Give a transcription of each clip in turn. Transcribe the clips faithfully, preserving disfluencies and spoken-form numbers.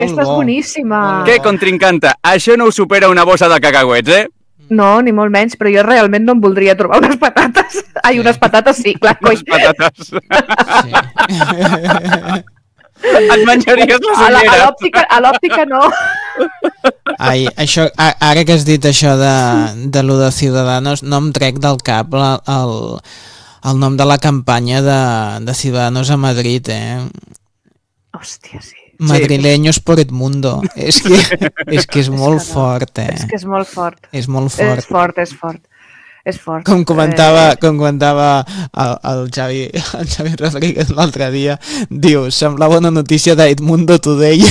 Aquesta és boníssima. Què, contrincanta? Això no ho supera una bossa de cacauets, eh? No, ni molt menys, però jo realment no em voldria trobar unes patates. Ai, unes patates sí, clar, coi. Unes patates. Sí. Et menjaries les ulleres. A l'òptica no. Ai, això, ara que has dit això de, de lo de Ciudadanos, no em trec del cap la, el, el nom de la campanya de, de Ciudadanos a Madrid, eh? Hòstia, sí. Madrileños por Edmundo. És que és, que és molt és que no. fort, eh? És que és molt fort. És molt fort. És fort, és fort. És fort. Com comentava, eh... com comentava el, el, Xavi, el Xavi Rodríguez l'altre dia, diu, semblava una notícia d'Edmundo Today.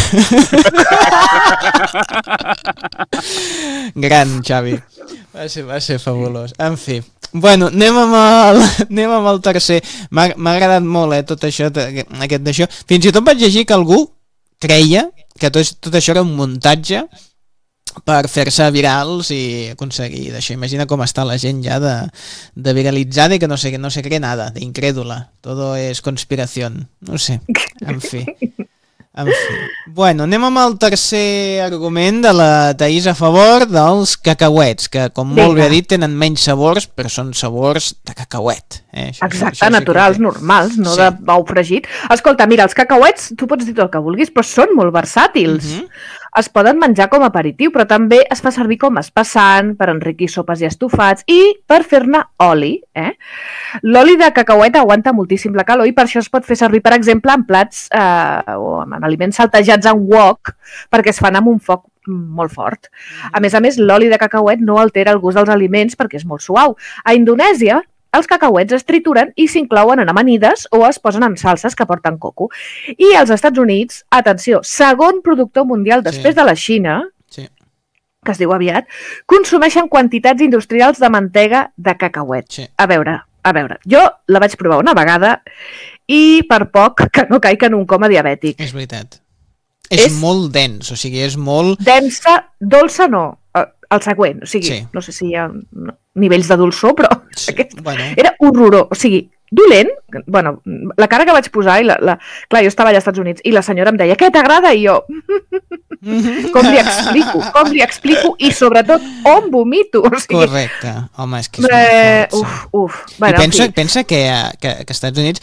Gran, Xavi. Va ser, va ser fabulós. En fi. Bueno, anem amb el, anem amb el tercer. M'ha agradat molt, eh, tot això, aquest d'això. Fins i tot vaig llegir que algú creia que tot, tot això era un muntatge per fer-se virals i aconseguir d'això. Imagina com està la gent ja de, de viralitzada i que no se, no se cree nada, de incrédula. Todo es conspiración. No sé. En fi. En fi. Bueno, anem amb el tercer argument de la Thaís a favor dels cacauets, que com molt bé ha dit tenen menys sabors, però són sabors de cacauet. Eh? Això, Exacte, això, això naturals, sí que... normals, no sí. de bou fregit. Escolta, mira, els cacauets, tu pots dir tot el que vulguis, però són molt versàtils. Uh-huh. Es poden menjar com a aperitiu, però també es fa servir com a espessant, per enriquir sopes i estofats i per fer-ne oli. Eh? L'oli de cacauet aguanta moltíssim la calor i per això es pot fer servir, per exemple, en plats eh, o en aliments saltejats en wok, perquè es fan amb un foc molt fort. A més a més, l'oli de cacauet no altera el gust dels aliments perquè és molt suau. A Indonèsia, els cacauets es trituren i s'inclouen en amanides o es posen en salses que porten coco. I als Estats Units, atenció, segon productor mundial després sí. de la Xina, sí. que es diu aviat, consumeixen quantitats industrials de mantega de cacauet. Sí. A veure, a veure, jo la vaig provar una vegada i per poc que no caic en un coma diabètic. És veritat. És, és molt dens, o sigui, és molt... Densa, dolça no, el següent, o sigui, sí. no sé si hi ha nivells de dolçor, però sí. aquest bueno. era horrorós, o sigui, dolent, bueno, la cara que vaig posar, i la, la... clar, jo estava allà als Estats Units, i la senyora em deia, què t'agrada? I jo, com li explico, com li explico, i sobretot, on vomito? O sigui... Correcte, home, és que és molt eh, fort. Uf, uf. Bueno, I pensa, pensa que, que, que als Estats Units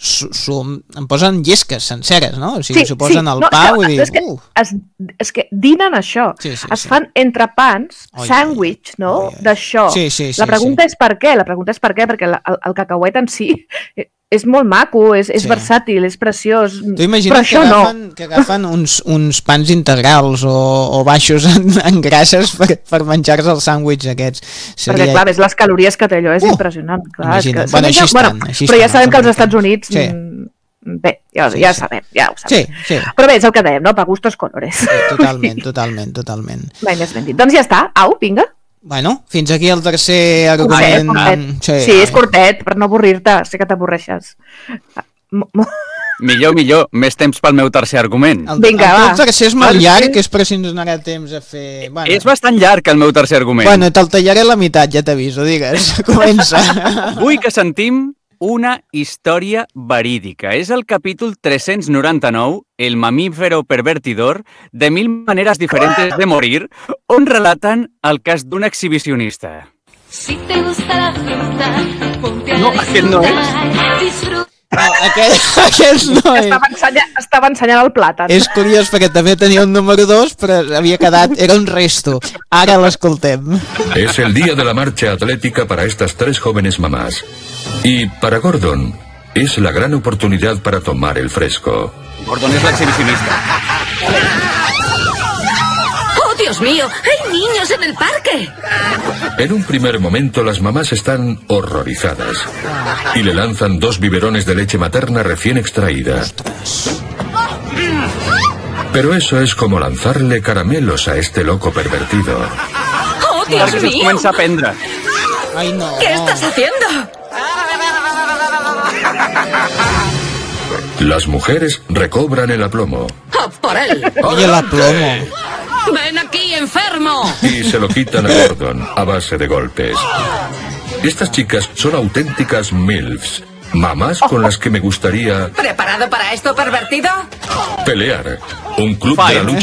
em posen llesques senceres, no? O sigui, s'ho sí, posen sí. al no, pa, vull dir... És que, es, és que dinen això, sí, sí, es sí. fan entrepans, oi, sàndwich, no? D'això. Sí, sí, sí, la pregunta sí. és per què, la pregunta és per què, perquè el, el cacauet en si és molt maco, és, és sí. versàtil, és preciós, tu imagines que agafen, no. que agafen uns, uns pans integrals o, o baixos en, en grasses per, per menjar-se els sàndwichs aquests. Seria... Perquè clar, ves les calories que té allò, és uh, impressionant. Clar, és que... bueno, així estan, bueno, així però ja estan, sabem que als Estats Units... Sí. Bé, ja, sí, ja sí. sabem, ja ho sabem. Sí, sí. Però bé, és el que dèiem, no? Pa gustos colores. Sí, totalment, totalment, totalment. Bé, més ben dit. Doncs ja està, au, vinga. Bueno, fins aquí el tercer argument. Curtet, sí, sí, és curtet, per no avorrir-te, sé que t'avorreixes. Millor, millor, més temps pel meu tercer argument. El, Vinga, el, el tercer és molt llarg, que és per si ens donarà temps a fer... Bueno. És bastant llarg el meu tercer argument. Bueno, te'l tallaré a la meitat, ja t'aviso, digues, comença. Vull que sentim una història verídica. És el capítol tres-cents noranta-nou, El mamífero pervertidor, de mil maneres diferentes de morir, on relaten el cas d'un exhibicionista. Si te gusta la fruta, ponte a no, aquest no és. Disfruta. No, aquest, aquest no és. Estava ensenyant, estava ensenyant el plàtan. És curiós perquè també tenia un número dos, però havia quedat, era un resto. Ara l'escoltem. Es el día de la marcha atlética para estas tres jóvenes mamás. Y para Gordon, es la gran oportunidad para tomar el fresco. Gordon es la exhibicionista. ¡Oh, Dios mío! ¡Hay niños en el parque! En un primer momento las mamás están horrorizadas y le lanzan dos biberones de leche materna recién extraída. Pero eso es como lanzarle caramelos a este loco pervertido. ¡Oh, Dios Perquè mío! comença a prendre. Ai, no. ¿Qué estás haciendo? Las mujeres recobran el aplomo. ¡Oh, por él! Oye, el aplomo. ¡Ven aquí, enfermo! Y se lo quitan a Gordon a base de golpes. Estas chicas son auténticas milfs Mamás con las que me gustaría ¿Preparado para esto, pervertido? pelear. Un club Fire. de la lucha